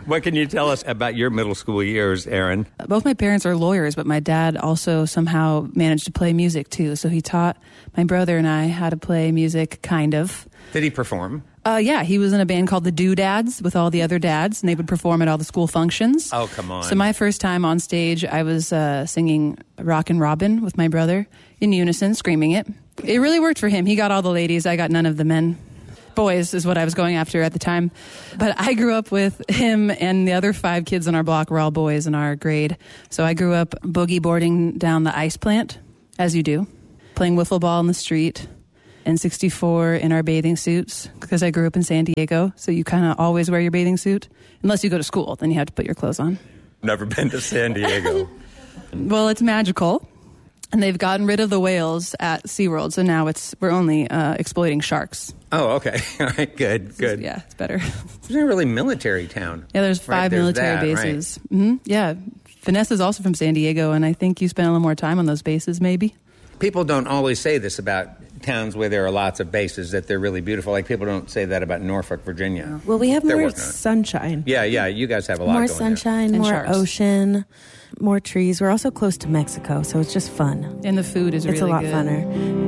What can you tell us about your middle school years, Aaron? Both my parents are lawyers, but my dad also somehow managed to play music, too. So he taught my brother and I how to play music, kind of. Did he perform? Yeah, he was in a band called the Doodads with all the other dads, and they would perform at all the school functions. Oh, come on. So my first time on stage, I was singing Rockin' Robin with my brother in unison, screaming it. It really worked for him. He got all the ladies. I got none of the men. Boys is what I was going after at the time. But I grew up with him, and the other 5 kids in our block were all boys in our grade. So I grew up boogie boarding down the ice plant, as you do, playing wiffle ball in the street, and 64 in our bathing suits, because I grew up in San Diego. So you kind of always wear your bathing suit. Unless you go to school, then you have to put your clothes on. Never been to San Diego. Well, it's magical. And they've gotten rid of the whales at SeaWorld, so now we're only exploiting sharks. Oh, okay. All right, good. Yeah, it's better. It's not really military town. Yeah, there's 5 military bases. Right. Mm-hmm. Yeah. Vanessa's also from San Diego, and I think you spent a little more time on those bases, maybe. People don't always say this about towns where there are lots of bases, that they're really beautiful. Like, people don't say that about Norfolk, Virginia. Well, we have more sunshine. Yeah, you guys have a lot more going sunshine, there. more sharks. Ocean, more trees. We're also close to Mexico, so it's just fun. And the food is really good. It's a lot funner.